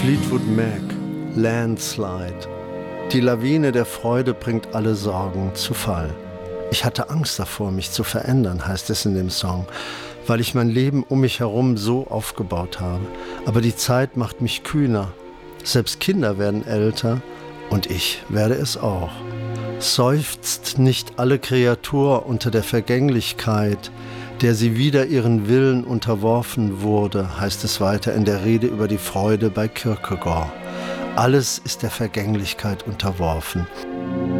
Fleetwood Mac, Landslide. Die Lawine der Freude bringt alle Sorgen zu Fall. Ich hatte Angst davor, mich zu verändern, heißt es in dem Song, weil ich mein Leben um mich herum so aufgebaut habe. Aber die Zeit macht mich kühner. Selbst Kinder werden älter und ich werde es auch. Seufzt nicht alle Kreatur unter der Vergänglichkeit, der sie wider ihren Willen unterworfen wurde, heißt es weiter in der Rede über die Freude bei Kierkegaard. Alles ist der Vergänglichkeit unterworfen.